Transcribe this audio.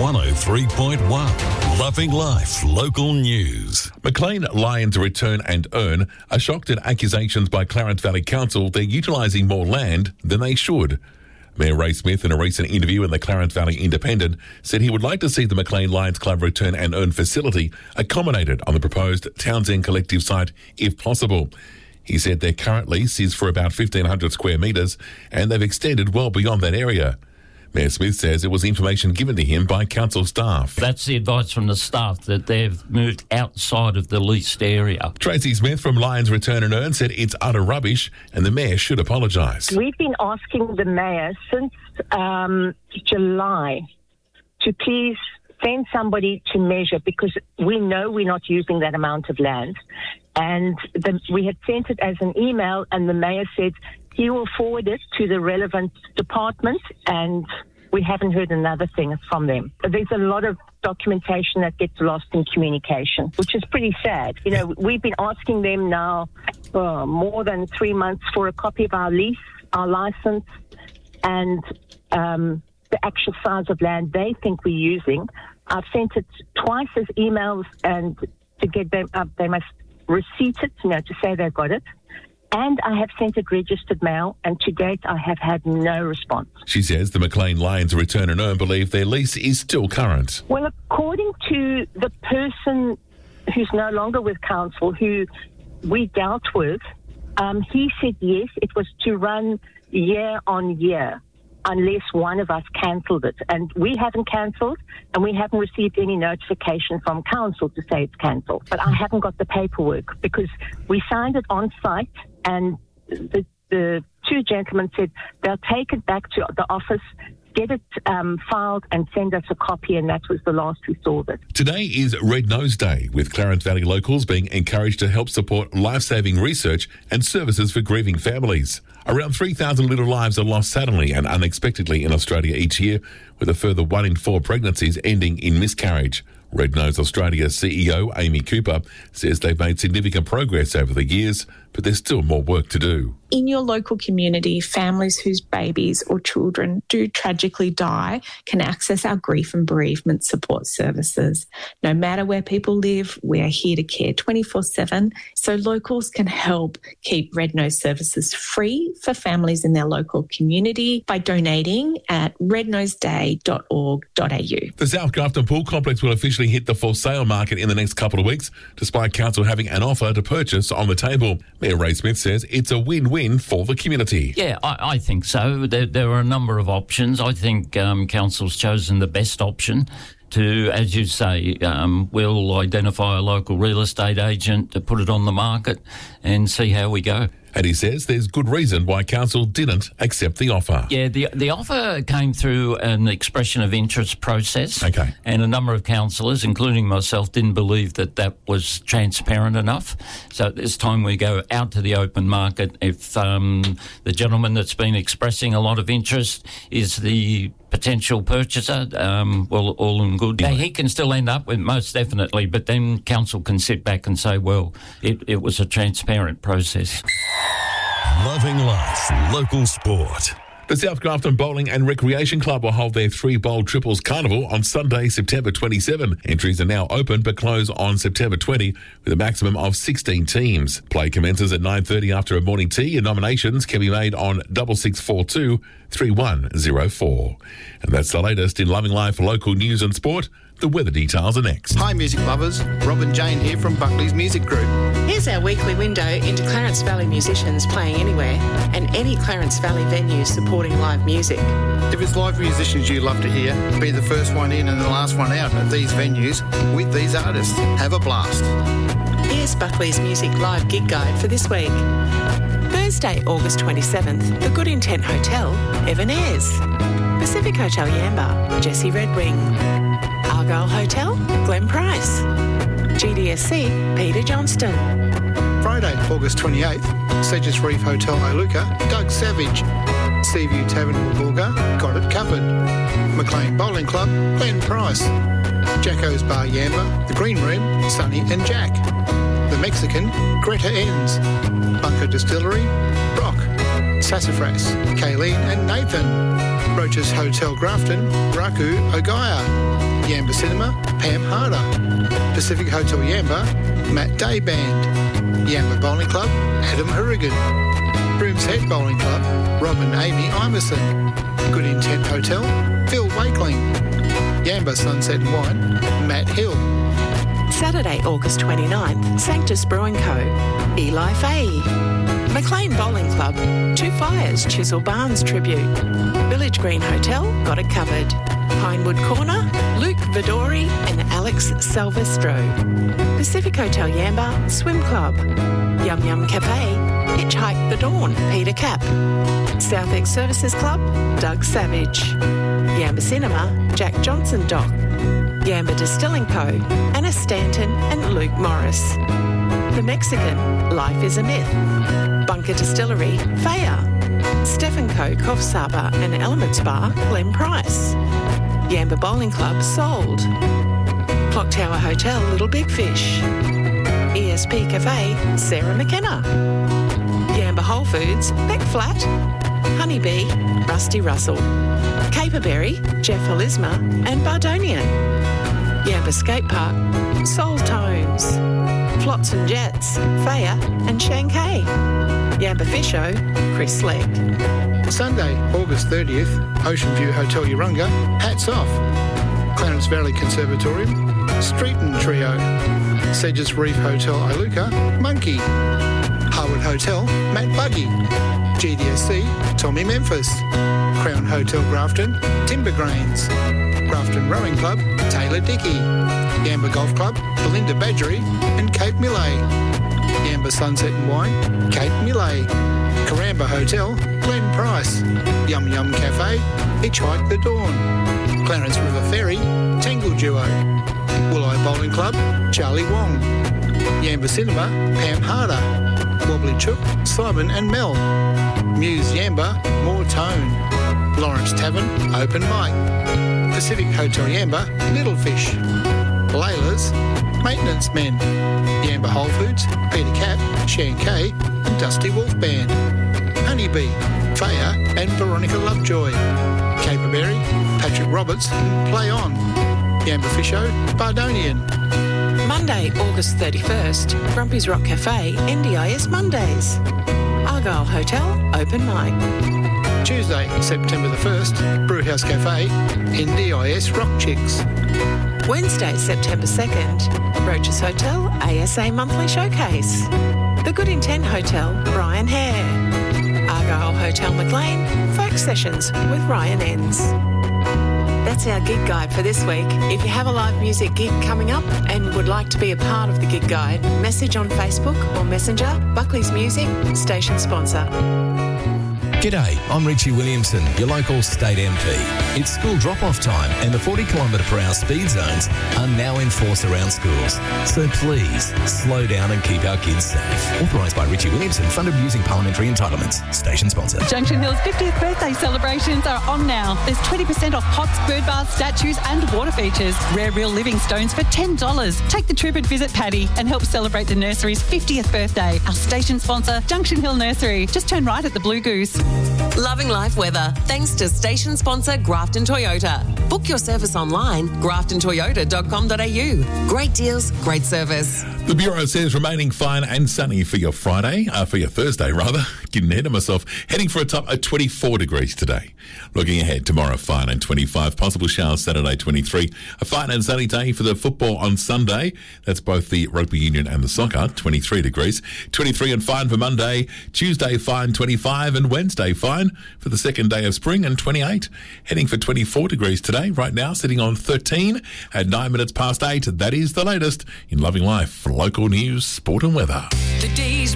103.1. Loving Life Local News. Maclean Lions Return and Earn are shocked at accusations by Clarence Valley Council they're utilising more land than they should. Mayor Ray Smith, in a recent interview in the Clarence Valley Independent, said he would like to see the Maclean Lions Club Return and Earn facility accommodated on the proposed Townsend Collective site if possible. He said their current lease is for about 1,500 square metres and they've extended well beyond that area. Mayor Smith says it was information given to him by council staff. That's the advice from the staff, that they've moved outside of the leased area. Tracy Smith from Lions Return and Earn said it's utter rubbish and the mayor should apologise. We've been asking the mayor since July to please send somebody to measure, because we know we're not using that amount of land. And we had sent it as an email, and the mayor said he will forward it to the relevant department, and we haven't heard another thing from them. There's a lot of documentation that gets lost in communication, which is pretty sad. You know, we've been asking them now for more than 3 months for a copy of our lease, our license, and the actual size of land they think we're using. I've sent it twice as emails, and to get them up, they must receipt it, to say they've got it. And I have sent it registered mail, and to date I have had no response. She says the Maclean Lions Return and Earn believe their lease is still current. Well, according to the person who's no longer with council, who we dealt with, he said yes, it was to run year on year, unless one of us cancelled it. And we haven't cancelled, and we haven't received any notification from council to say it's cancelled. But I haven't got the paperwork, because we signed it on site, and the two gentlemen said they'll take it back to the office, get it filed, and send us a copy, and that was the last we saw of it. Today is Red Nose Day, with Clarence Valley locals being encouraged to help support life-saving research and services for grieving families. Around 3,000 little lives are lost suddenly and unexpectedly in Australia each year, with a further 1 in 4 pregnancies ending in miscarriage. Red Nose Australia CEO Amy Cooper says they've made significant progress over the years, but there's still more work to do. In your local community, families whose babies or children do tragically die can access our grief and bereavement support services. No matter where people live, we are here to care 24/7, so locals can help keep Red Nose services free for families in their local community by donating at rednoseday.org.au. The South Grafton Pool Complex will officially hit the for sale market in the next couple of weeks, despite council having an offer to purchase on the table. Mayor Ray Smith says it's a win-win for the community. Yeah, I think so. There are a number of options. I think council's chosen the best option to, as you say, we'll identify a local real estate agent to put it on the market and see how we go. And he says there's good reason why council didn't accept the offer. Yeah, the offer came through an expression of interest process. Okay. And a number of councillors, including myself, didn't believe that was transparent enough. So at this time we go out to the open market. If the gentleman that's been expressing a lot of interest is the potential purchaser, well, all in good. He can still end up with, most definitely, but then council can sit back and say, well, it was a transparent process. Loving life, local sport. The South Grafton Bowling and Recreation Club will hold their 3 Bowl Triples Carnival on Sunday, September 27. Entries are now open but close on September 20 with a maximum of 16 teams. Play commences at 9:30 after a morning tea, and nominations can be made on 6642 3104. And that's the latest in Loving Life local news and sport. The weather details are next. Hi music lovers, Rob and Jane here from Buckley's Music Group. Here's our weekly window into Clarence Valley musicians playing anywhere and any Clarence Valley venues supporting live music. If it's live musicians you love to hear, be the first one in and the last one out at these venues with these artists. Have a blast. Here's Buckley's Music Live Gig Guide for this week. Thursday, August 27th, the Good Intent Hotel, Evan Ayres. Pacific Hotel Yamba, Jesse Redwing. Argyle Hotel, Glenn Price. GDSC, Peter Johnston. Friday, August 28th, Sedges Reef Hotel Iluka, Doug Savage. Seaview Tavern Woolgoolga, got it covered. Maclean Bowling Club, Glenn Price. Jacko's Bar Yamba, The Green Room, Sonny and Jack. The Mexican, Greta Enns. Bunker Distillery, Brock. Sassafras, Kayleen and Nathan. Roach's Hotel Grafton, Raku Ogaya. Yamba Cinema, Pam Harder. Pacific Hotel Yamba, Matt Day Band. Yamba Bowling Club, Adam Hurrigan. Brooms Head Bowling Club, Rob and Amy Imerson. Good Intent Hotel, Phil Wakeling. Yamba Sunset and Wine, Matt Hill. Saturday, August 29th, Sanctus Brewing Co. Eli Fahey. McLean Bowling Club, Two Fires Chisel Barnes Tribute. Village Green Hotel, got it covered. Pinewood Corner, Luke Vidori and Alex Salvestro. Pacific Hotel Yamba, Swim Club. Yum Yum Cafe, Hitchhike the Dawn, Peter Cap. Southex Services Club, Doug Savage. Yamba Cinema, Jack Johnson Doc. Yamba Distilling Co., Anna Stanton and Luke Morris. The Mexican, Life is a Myth. Bunker Distillery, Faya. Stephen Co., Cough Saba and Elements Bar, Glen Price. Yamba Bowling Club, Sold. Clock Tower Hotel, Little Big Fish. ESP Cafe, Sarah McKenna. Yamba Whole Foods, Beck Flat. Honeybee, Rusty Russell. Caperberry, Jeff Elisma and Bardonian. Yamba Skate Park, Soul Tones. Flots and Jets, Faya and Shankay. Yamba Fisho, Chris Legg. Sunday, August 30th, Ocean View Hotel Urunga, Hats Off. Clarence Valley Conservatorium, Streeton Trio. Sedges Reef Hotel Iluka, Monkey. Harwood Hotel, Matt Buggy. GDSC, Tommy Memphis. Crown Hotel Grafton, Timber Grains. Grafton Rowing Club, Taylor Dickey. Yamba Golf Club, Belinda Badgery and Cape Millay. Yamba Sunset and Wine, Cape Millay. Karamba Hotel, Glen Price. Yum Yum Cafe, Hitchhike the Dawn. Clarence River Ferry, Tangle Duo. Wooleye Bowling Club, Charlie Wong. Yamba Cinema, Pam Harder. Wobbly Chook, Simon and Mel. Muse Yamba, More Tone. Lawrence Tavern, Open Mic. Pacific Hotel Yamba, Little Fish. Layla's, Maintenance Men. Yamba Whole Foods, Peter Cap, Shankay and Dusty Wolf Band. Honeybee, Faya and Veronica Lovejoy. Caperberry, Patrick Roberts, Play On. Yamba Fisho, Bardonian. Monday, August 31st, Grumpy's Rock Cafe, NDIS Mondays. Argyle Hotel, Open Mic. Tuesday, September the 1st, Brewhouse Cafe, NDIS Rock Chicks. Wednesday, September 2nd, Roaches Hotel, ASA Monthly Showcase. The Good Intent Hotel, Brian Hare. Argyle Hotel McLean, Folk Sessions with Ryan Enns. That's our gig guide for this week. If you have a live music gig coming up and would like to be a part of the gig guide, message on Facebook or Messenger, Buckley's Music, station sponsor. G'day, I'm Richie Williamson, your local state MP. It's school drop-off time and the 40km/h speed zones are now enforced around schools. So please, slow down and keep our kids safe. Authorised by Richie Williamson, funded using parliamentary entitlements. Station sponsor. Junction Hill's 50th birthday celebrations are on now. There's 20% off pots, bird baths, statues and water features. Rare real living stones for $10. Take the trip and visit Paddy and help celebrate the nursery's 50th birthday. Our station sponsor, Junction Hill Nursery. Just turn right at the Blue Goose. Loving life weather, thanks to station sponsor Grafton Toyota. Book your service online, graftontoyota.com.au. Great deals, great service. The Bureau says remaining fine and sunny for your Thursday rather. Getting ahead of myself. Heading for a top of 24 degrees today. Looking ahead, tomorrow fine and 25, possible showers Saturday 23. A fine and sunny day for the football on Sunday. That's both the rugby union and the soccer, 23 degrees. 23 and fine for Monday. Tuesday fine 25 and Wednesday fine for the second day of spring and 28. Heading for 24 degrees today. Right now sitting on 13 at 9 minutes past 8. That is the latest in Loving Life for local news, sport and weather. The D's